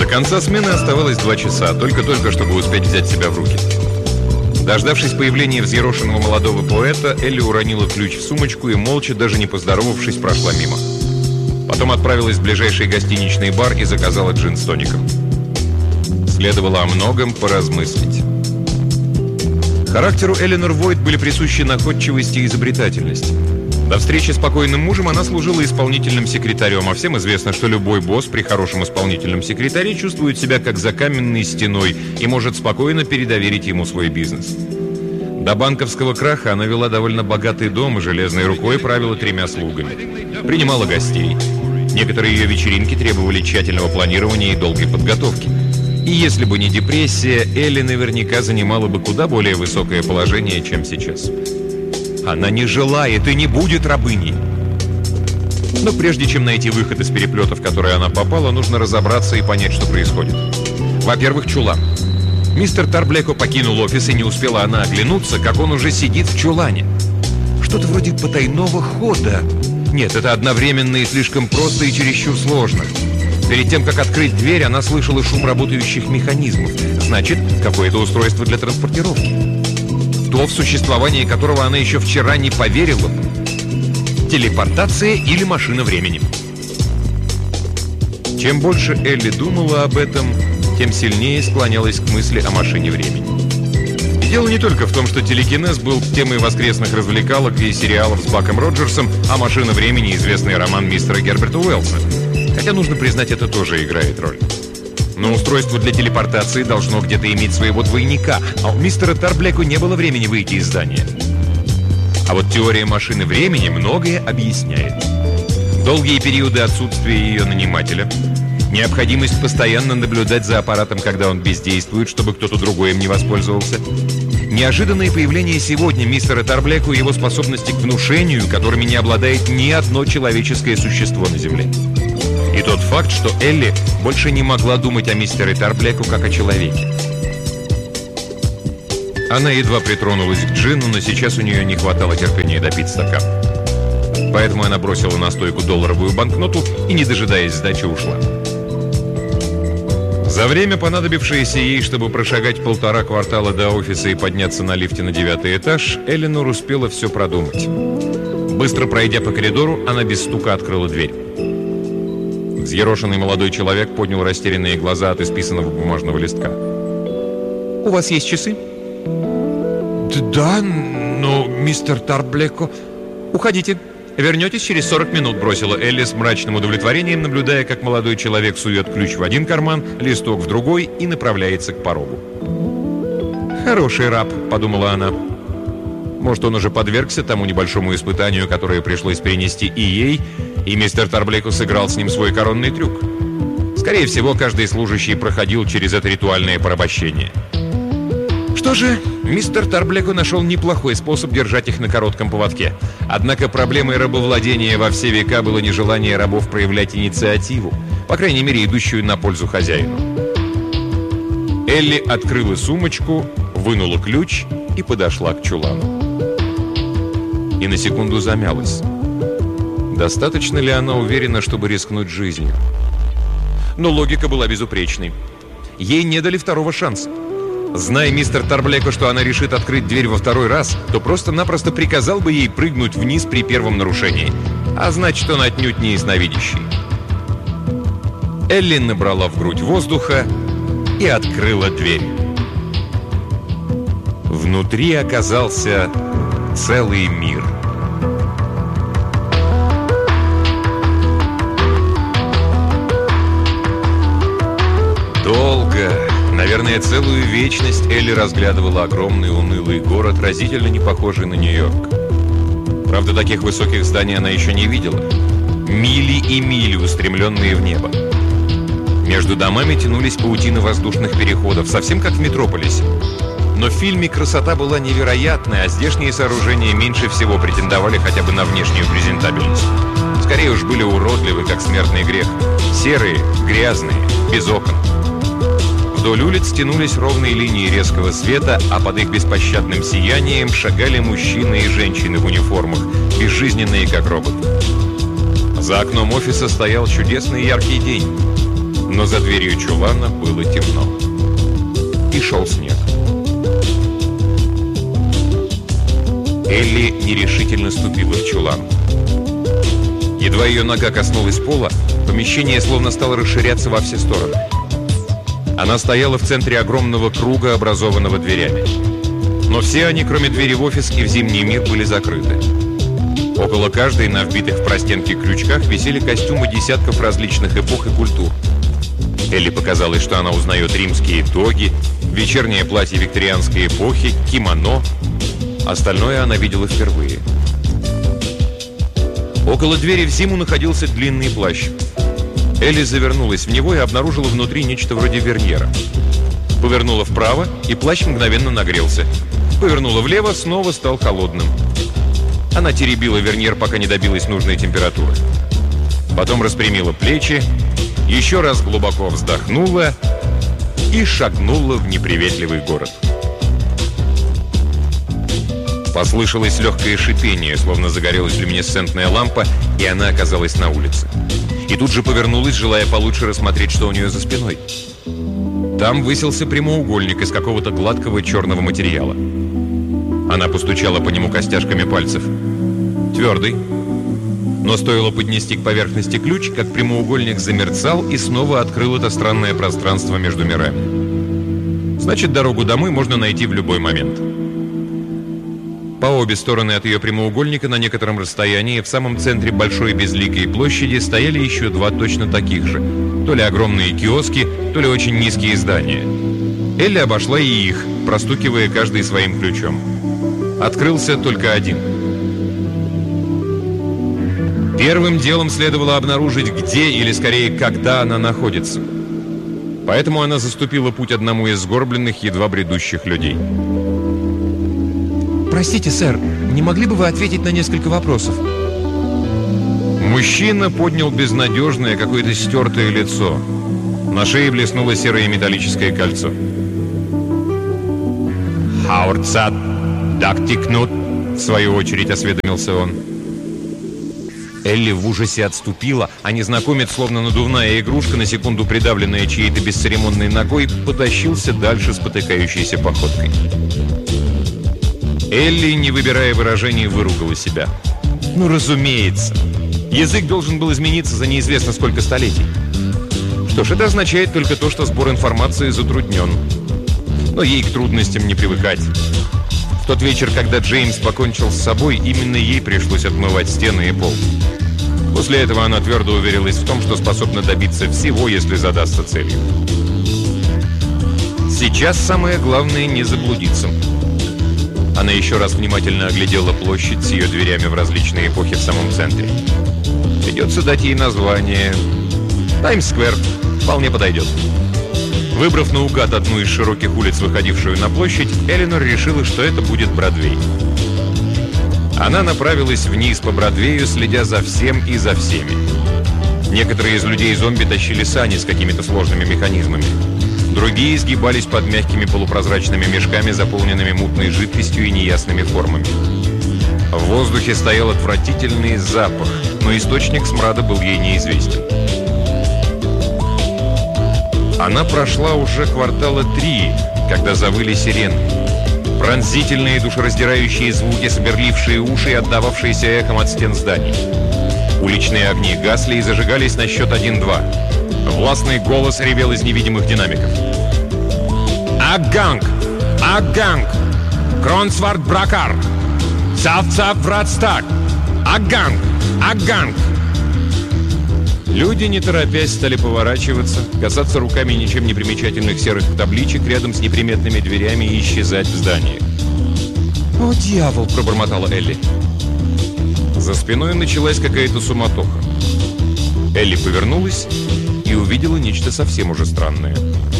конца смены оставалось 2 часа, только-только, чтобы успеть взять себя в руки. Дождавшись появления взъерошенного молодого поэта, Элли уронила ключ в сумочку и, молча, даже не поздоровавшись, прошла мимо. Потом отправилась в ближайший гостиничный бар и заказала джин с тоником. Следовало о многом поразмыслить. Характеру Эленор Войт были присущи находчивость и изобретательность. До встречи с покойным мужем она служила исполнительным секретарем, а всем известно, что любой босс при хорошем исполнительном секретаре чувствует себя как за каменной стеной и может спокойно передоверить ему свой бизнес. До банковского краха она вела довольно богатый дом и железной рукой правила 3 слугами. Принимала гостей. Некоторые ее вечеринки требовали тщательного планирования и долгой подготовки. И если бы не депрессия, Элли наверняка занимала бы куда более высокое положение, чем сейчас. Она не желает и не будет рабыней. Но прежде чем найти выход из переплета, в который она попала, нужно разобраться и понять, что происходит. Во-первых, чулан. Мистер Тарблеко покинул офис, и не успела она оглянуться, как он уже сидит в чулане. Что-то вроде потайного хода. Нет, это одновременно и слишком просто, и чересчур сложно. Перед тем, как открыть дверь, она слышала шум работающих механизмов. Значит, какое-то устройство для транспортировки. То, в существование которого она еще вчера не поверила бы. Телепортация или машина времени. Чем больше Элли думала об этом, тем сильнее склонялась к мысли о машине времени. И дело не только в том, что телекинез был темой воскресных развлекалок и сериалов с Баком Роджерсом, а машина времени — известный роман мистера Герберта Уэллса. Хотя, нужно признать, это тоже играет роль. Но устройство для телепортации должно где-то иметь своего двойника, а у мистера Тарблеко не было времени выйти из здания. А вот теория машины времени многое объясняет. Долгие периоды отсутствия ее нанимателя, необходимость постоянно наблюдать за аппаратом, когда он бездействует, чтобы кто-то другой им не воспользовался, неожиданное появление сегодня мистера Тарблеко и его способности к внушению, которыми не обладает ни одно человеческое существо на Земле. И тот факт, что Элли больше не могла думать о мистере Тарблеко как о человеке. Она едва притронулась к джину, но сейчас у нее не хватало терпения допить стакан. Поэтому она бросила на стойку долларовую банкноту и, не дожидаясь сдачи, ушла. За время, понадобившееся ей, чтобы прошагать 1,5 квартала до офиса и подняться на лифте на 9-й этаж, Эленор успела все продумать. Быстро пройдя по коридору, она без стука открыла дверь. Взъерошенный молодой человек поднял растерянные глаза от исписанного бумажного листка. «У вас есть часы?» «Да, но мистер Тарблеко...» «Уходите. Вернетесь через 40 минут», — бросила Элли с мрачным удовлетворением, наблюдая, как молодой человек сует ключ в один карман, листок в другой и направляется к порогу. «Хороший раб», — подумала она. Может, он уже подвергся тому небольшому испытанию, которое пришлось перенести и ей, и мистер Тарблеко сыграл с ним свой коронный трюк. Скорее всего, каждый служащий проходил через это ритуальное порабощение. Что же, мистер Тарблеко нашел неплохой способ держать их на коротком поводке. Однако проблемой рабовладения во все века было нежелание рабов проявлять инициативу, по крайней мере, идущую на пользу хозяину. Элли открыла сумочку, вынула ключ и подошла к чулану. И на секунду замялась. Достаточно ли она уверена, чтобы рискнуть жизнью? Но логика была безупречной. Ей не дали второго шанса. Зная мистер Тарблеко, что она решит открыть дверь во второй раз, то просто-напросто приказал бы ей прыгнуть вниз при первом нарушении. А значит, он отнюдь не ясновидящий. Элли набрала в грудь воздуха и открыла дверь. Внутри оказался целый мир. Долго, наверное, целую вечность Элли разглядывала огромный унылый город, разительно не похожий на Нью-Йорк. Правда, таких высоких зданий она еще не видела. Мили и мили, устремленные в небо. Между домами тянулись паутины воздушных переходов, совсем как в Метрополисе. Но в фильме красота была невероятная, а здешние сооружения меньше всего претендовали хотя бы на внешнюю презентабельность. Скорее уж были уродливы, как смертный грех. Серые, грязные, без окон. Вдоль улиц тянулись ровные линии резкого света, а под их беспощадным сиянием шагали мужчины и женщины в униформах, безжизненные как роботы. За окном офиса стоял чудесный яркий день. Но за дверью чулана было темно. И шел снег. Элли нерешительно ступила в чулан. Едва ее нога коснулась пола, помещение словно стало расширяться во все стороны. Она стояла в центре огромного круга, образованного дверями. Но все они, кроме двери в офис и в зимний мир, были закрыты. Около каждой на вбитых в простенки крючках висели костюмы десятков различных эпох и культур. Элли показалось, что она узнает римские тоги, вечернее платье викторианской эпохи, кимоно. Остальное она видела впервые. Около двери в зиму находился длинный плащ. Элли завернулась в него и обнаружила внутри нечто вроде верньера. Повернула вправо, и плащ мгновенно нагрелся. Повернула влево, снова стал холодным. Она теребила верньер, пока не добилась нужной температуры. Потом распрямила плечи, еще раз глубоко вздохнула и шагнула в неприветливый город. Послышалось легкое шипение, словно загорелась люминесцентная лампа, и она оказалась на улице. И тут же повернулась, желая получше рассмотреть, что у нее за спиной. Там высился прямоугольник из какого-то гладкого черного материала. Она постучала по нему костяшками пальцев. Твердый. Но стоило поднести к поверхности ключ, как прямоугольник замерцал и снова открыл это странное пространство между мирами. Значит, дорогу домой можно найти в любой момент. По обе стороны от ее прямоугольника на некотором расстоянии в самом центре большой безликой площади стояли еще два точно таких же. То ли огромные киоски, то ли очень низкие здания. Элли обошла и их, простукивая каждый своим ключом. Открылся только один. Первым делом следовало обнаружить, где или скорее когда она находится. Поэтому она заступила путь одному из сгорбленных, едва бредущих людей. Простите, сэр, не могли бы вы ответить на несколько вопросов? Мужчина поднял безнадежное, какое-то стертое лицо. На шее блеснуло серое металлическое кольцо. «Хаурцат, дактикнут», в свою очередь осведомился он. Элли в ужасе отступила, а незнакомец, словно надувная игрушка, на секунду придавленная чьей-то бесцеремонной ногой, потащился дальше спотыкающейся походкой. Элли, не выбирая выражений, выругала себя. Ну, разумеется. Язык должен был измениться за неизвестно сколько столетий. Что ж, это означает только то, что сбор информации затруднен. Но ей к трудностям не привыкать. В тот вечер, когда Джеймс покончил с собой, именно ей пришлось отмывать стены и пол. После этого она твердо уверилась в том, что способна добиться всего, если задастся целью. Сейчас самое главное не заблудиться. Она еще раз внимательно оглядела площадь с ее дверями в различные эпохи в самом центре. Придется дать ей название. Таймс-сквер вполне подойдет. Выбрав наугад одну из широких улиц, выходившую на площадь, Эленор решила, что это будет Бродвей. Она направилась вниз по Бродвею, следя за всем и за всеми. Некоторые из людей-зомби тащили сани с какими-то сложными механизмами. Другие сгибались под мягкими полупрозрачными мешками, заполненными мутной жидкостью и неясными формами. В воздухе стоял отвратительный запах, но источник смрада был ей неизвестен. Она прошла уже квартала 3, когда завыли сирены. Пронзительные душераздирающие звуки, сверлившие уши и отдававшиеся эхом от стен зданий. Уличные огни гасли и зажигались на счет 1-2. Властный голос ревел из невидимых динамиков. «Агганг! Агганг! Кронсвард Бракар! Цав-цав Вратстаг! Агганг! Агганг!» Люди, не торопясь, стали поворачиваться, касаться руками ничем не примечательных серых табличек рядом с неприметными дверями и исчезать в зданиях. «О, дьявол!» – пробормотала Элли. За спиной началась какая-то суматоха. Элли повернулась и увидела нечто совсем уже странное.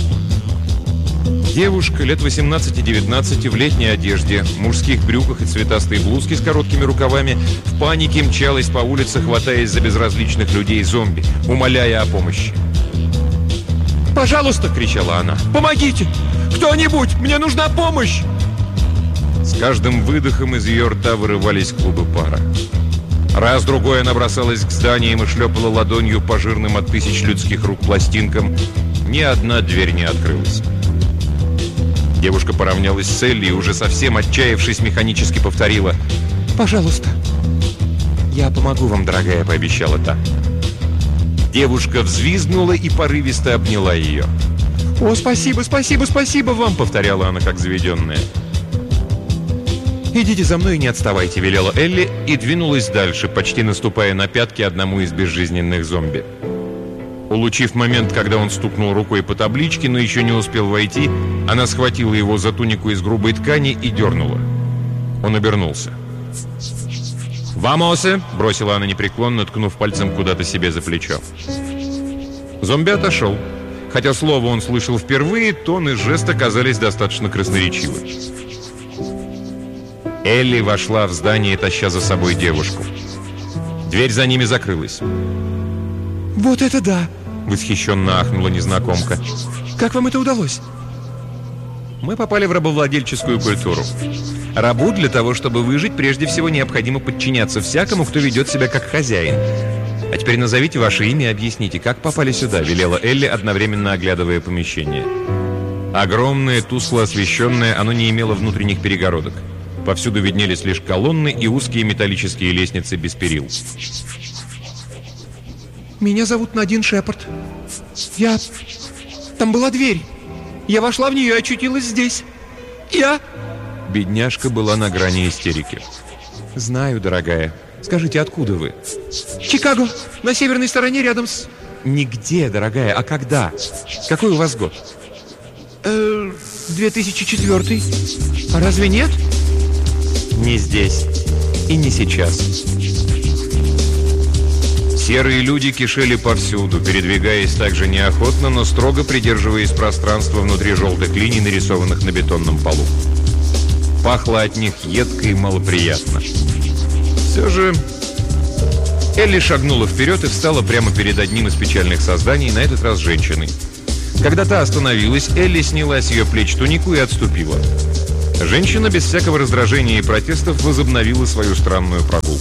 Девушка лет 18-19 в летней одежде, мужских брюках и цветастой блузке с короткими рукавами в панике мчалась по улице, хватаясь за безразличных людей-зомби, умоляя о помощи. «Пожалуйста!» — кричала она. «Помогите! Кто-нибудь! Мне нужна помощь!» С каждым выдохом из ее рта вырывались клубы пара. Раз-другой она бросалась к зданиям и шлепала ладонью по жирным от тысяч людских рук пластинкам. Ни одна дверь не открылась. Девушка поравнялась с Элли и, уже совсем отчаявшись, механически повторила: «Пожалуйста». «Я помогу вам, дорогая», — пообещала та. Девушка взвизгнула и порывисто обняла ее. «О, спасибо, спасибо, спасибо вам», — повторяла она, как заведенная. «Идите за мной и не отставайте», — велела Элли и двинулась дальше, почти наступая на пятки одному из безжизненных зомби. Улучив момент, когда он стукнул рукой по табличке, но еще не успел войти, она схватила его за тунику из грубой ткани и дернула. Он обернулся. «Вамосе!» — бросила она непреклонно, ткнув пальцем куда-то себе за плечо. Зомби отошел. Хотя слово он слышал впервые, тон и жест оказались достаточно красноречивы. Элли вошла в здание, таща за собой девушку. Дверь за ними закрылась. «Вот это да!» — восхищенно ахнула незнакомка. «Как вам это удалось?» «Мы попали в рабовладельческую культуру. Рабу для того, чтобы выжить, прежде всего необходимо подчиняться всякому, кто ведет себя как хозяин. А теперь назовите ваше имя и объясните, как попали сюда», — велела Элли, одновременно оглядывая помещение. Огромное, тускло освещенное, оно не имело внутренних перегородок. Повсюду виднелись лишь колонны и узкие металлические лестницы без перил. «Меня зовут Надин Шепард. Там была дверь. Я вошла в нее и очутилась здесь. Бедняжка была на грани истерики. «Знаю, дорогая. Скажите, откуда вы?» «Чикаго. На северной стороне, рядом с...» «Нигде, дорогая, а когда? Какой у вас год?» 2004. А разве нет?» «Не здесь. И не сейчас». Серые люди кишели повсюду, передвигаясь также неохотно, но строго придерживаясь пространства внутри желтых линий, нарисованных на бетонном полу. Пахло от них едко и малоприятно. Все же Элли шагнула вперед и встала прямо перед одним из печальных созданий, на этот раз женщиной. Когда та остановилась, Элли сняла с ее плеч тунику и отступила. Женщина без всякого раздражения и протестов возобновила свою странную прогулку.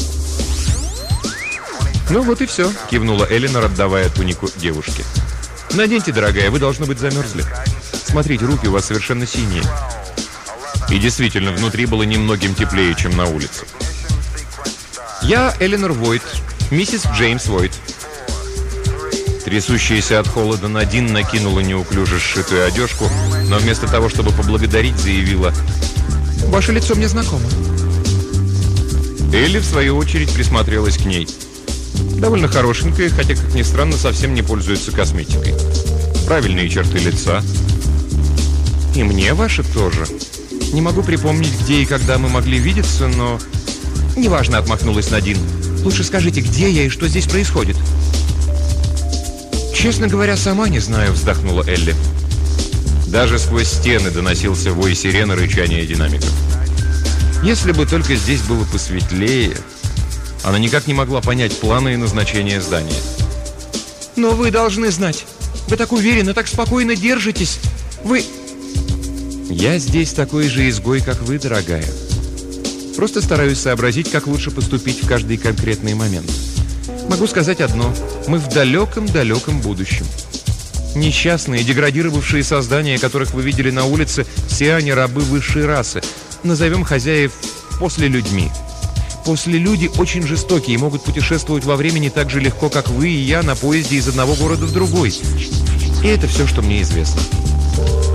«Ну вот и все», — кивнула Элинор, отдавая тунику девушке. «Наденьте, дорогая, вы, должно быть, замерзли. Смотрите, руки у вас совершенно синие». И действительно, внутри было немногим теплее, чем на улице. «Я Эленор Войт, миссис Джеймс Войт». Трясущаяся от холода Надин накинула неуклюже сшитую одежку, но вместо того, чтобы поблагодарить, заявила: «Ваше лицо мне знакомо». Элли, в свою очередь, присмотрелась к ней. Довольно хорошенькая, хотя, как ни странно, совсем не пользуется косметикой. Правильные черты лица. «И мне ваши тоже. Не могу припомнить, где и когда мы могли видеться, но...» «Неважно», — отмахнулась Надин. «Лучше скажите, где я и что здесь происходит?» «Честно говоря, сама не знаю», — вздохнула Элли. Даже сквозь стены доносился вой сирены, рычание динамиков. Если бы только здесь было посветлее... Она никак не могла понять планы и назначения здания. «Но вы должны знать. Вы так уверенно, так спокойно держитесь. Вы...» «Я здесь такой же изгой, как вы, дорогая. Просто стараюсь сообразить, как лучше поступить в каждый конкретный момент. Могу сказать одно. Мы в далеком-далеком будущем. Несчастные, деградировавшие создания, которых вы видели на улице, все они рабы высшей расы. Назовем хозяев после людьми. После люди очень жестокие и могут путешествовать во времени так же легко, как вы и я, на поезде из одного города в другой. И это все, что мне известно».